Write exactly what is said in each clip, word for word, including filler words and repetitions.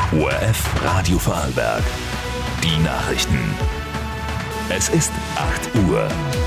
O R F Radio Vorarlberg. Die Nachrichten. Es ist acht Uhr.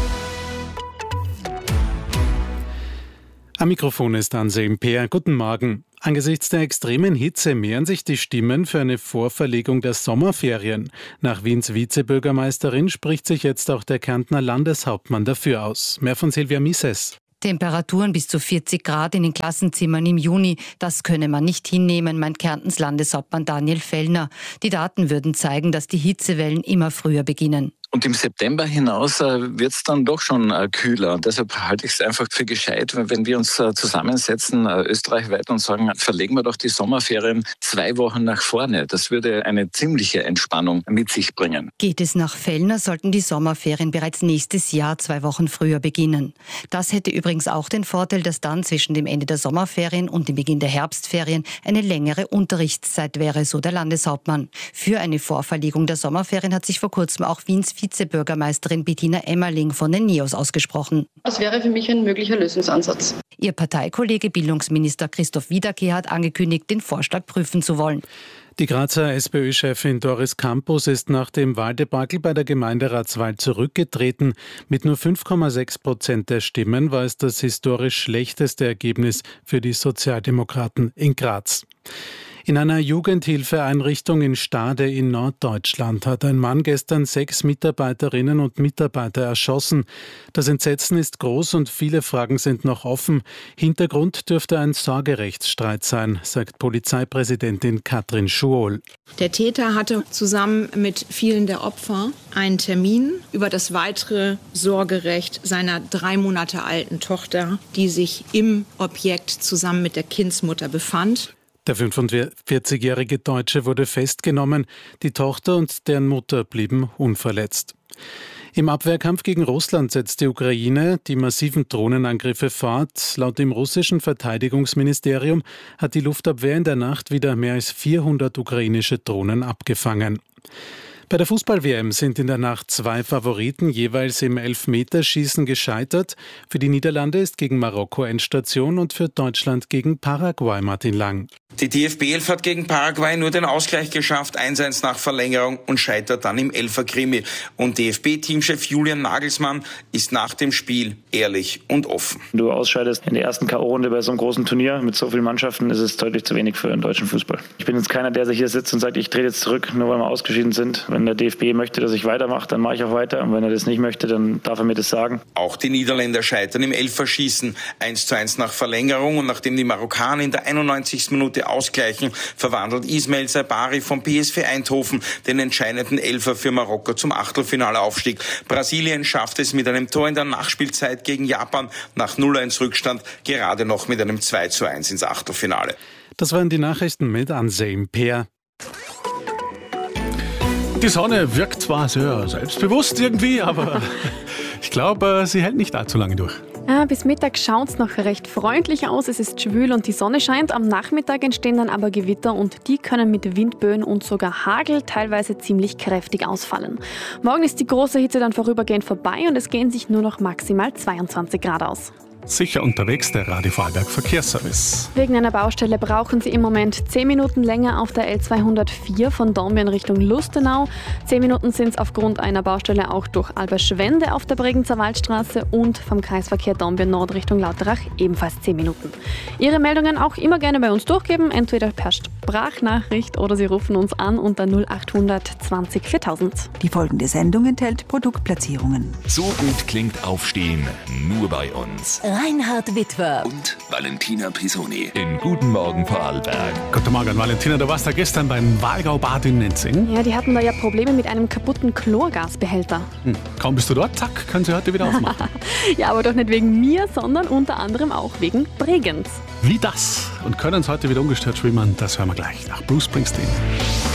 Am Mikrofon ist Anselm Peer. Guten Morgen. Angesichts der extremen Hitze mehren sich die Stimmen für eine Vorverlegung der Sommerferien. Nach Wiens Vizebürgermeisterin spricht sich jetzt auch der Kärntner Landeshauptmann dafür aus. Mehr von Silvia Misses. Temperaturen bis zu vierzig Grad in den Klassenzimmern im Juni, das könne man nicht hinnehmen, meint Kärntens Landeshauptmann Daniel Fellner. Die Daten würden zeigen, dass die Hitzewellen immer früher beginnen. Und im September hinaus äh, wird es dann doch schon äh, kühler. Und deshalb halte ich es einfach für gescheit, wenn wir uns äh, zusammensetzen, äh, österreichweit, und sagen, verlegen wir doch die Sommerferien zwei Wochen nach vorne. Das würde eine ziemliche Entspannung mit sich bringen. Geht es nach Fellner, sollten die Sommerferien bereits nächstes Jahr zwei Wochen früher beginnen. Das hätte übrigens auch den Vorteil, dass dann zwischen dem Ende der Sommerferien und dem Beginn der Herbstferien eine längere Unterrichtszeit wäre, so der Landeshauptmann. Für eine Vorverlegung der Sommerferien hat sich vor kurzem auch Wiens Vizebürgermeisterin Bettina Emmerling von den NEOS ausgesprochen. Das wäre für mich ein möglicher Lösungsansatz. Ihr Parteikollege Bildungsminister Christoph Wiederkehr hat angekündigt, den Vorschlag prüfen zu wollen. Die Grazer SPÖ-Chefin Doris Campus ist nach dem Wahldebakel bei der Gemeinderatswahl zurückgetreten. Mit nur fünf Komma sechs Prozent der Stimmen war es das historisch schlechteste Ergebnis für die Sozialdemokraten in Graz. In einer Jugendhilfeeinrichtung in Stade in Norddeutschland hat ein Mann gestern sechs Mitarbeiterinnen und Mitarbeiter erschossen. Das Entsetzen ist groß und viele Fragen sind noch offen. Hintergrund dürfte ein Sorgerechtsstreit sein, sagt Polizeipräsidentin Katrin Schuol. Der Täter hatte zusammen mit vielen der Opfer einen Termin über das weitere Sorgerecht seiner drei Monate alten Tochter, die sich im Objekt zusammen mit der Kindsmutter befand. Der fünfundvierzigjährige Deutsche wurde festgenommen. Die Tochter und deren Mutter blieben unverletzt. Im Abwehrkampf gegen Russland setzt die Ukraine die massiven Drohnenangriffe fort. Laut dem russischen Verteidigungsministerium hat die Luftabwehr in der Nacht wieder mehr als vierhundert ukrainische Drohnen abgefangen. Bei der Fußball-W M sind in der Nacht zwei Favoriten jeweils im Elfmeterschießen gescheitert. Für die Niederlande ist gegen Marokko Endstation und für Deutschland gegen Paraguay Martin Lang. Die D F B elf hat gegen Paraguay nur den Ausgleich geschafft, eins eins nach Verlängerung und scheitert dann im Elfer-Krimi. Und D F B-Teamchef Julian Nagelsmann ist nach dem Spiel ehrlich und offen. Du ausscheidest in der ersten K O-Runde bei so einem großen Turnier mit so vielen Mannschaften, ist es deutlich zu wenig für den deutschen Fußball. Ich bin jetzt keiner, der sich hier sitzt und sagt, ich trete jetzt zurück, nur weil wir ausgeschieden sind. Wenn der D F B möchte, dass ich weitermache, dann mache ich auch weiter. Und wenn er das nicht möchte, dann darf er mir das sagen. Auch die Niederländer scheitern im Elferschießen. eins zu eins nach Verlängerung, und nachdem die Marokkaner in der einundneunzigsten Minute ausgleichen, verwandelt Ismail Sabari vom P S V Eindhoven den entscheidenden Elfer für Marokko zum Achtelfinaleaufstieg. Brasilien schafft es mit einem Tor in der Nachspielzeit gegen Japan nach null eins Rückstand gerade noch mit einem zwei zu eins ins Achtelfinale. Das waren die Nachrichten mit Anselm Peer. Die Sonne wirkt zwar sehr selbstbewusst irgendwie, aber ich glaube, sie hält nicht allzu lange durch. Ja, bis Mittag schaut es noch recht freundlich aus. Es ist schwül und die Sonne scheint. Am Nachmittag entstehen dann aber Gewitter und die können mit Windböen und sogar Hagel teilweise ziemlich kräftig ausfallen. Morgen ist die große Hitze dann vorübergehend vorbei und es gehen sich nur noch maximal zweiundzwanzig Grad aus. Sicher unterwegs, der Radio Vorarlberg Verkehrsservice. Wegen einer Baustelle brauchen Sie im Moment zehn Minuten länger auf der L zweihundertvier von Dornbirn Richtung Lustenau. zehn Minuten sind es aufgrund einer Baustelle auch durch Alberschwende auf der Bregenzer Waldstraße und vom Kreisverkehr Dornbirn Nord Richtung Lauterach ebenfalls zehn Minuten. Ihre Meldungen auch immer gerne bei uns durchgeben, entweder per Sprachnachricht oder Sie rufen uns an unter null achthundert zwanzig viertausend. Die folgende Sendung enthält Produktplatzierungen. So gut klingt Aufstehen nur bei uns. Reinhard Witwer und Valentina Pisoni in Guten Morgen Vorarlberg. Guten Morgen, Valentina. Du warst da gestern beim Walgau-Bad in Nenzing. Ja, die hatten da ja Probleme mit einem kaputten Chlorgasbehälter. Hm. Kaum bist du dort, zack, können sie heute wieder aufmachen. Ja, aber doch nicht wegen mir, sondern unter anderem auch wegen Bregenz. Wie das? Und können es heute wieder ungestört schwimmen? Das hören wir gleich nach Bruce Springsteen.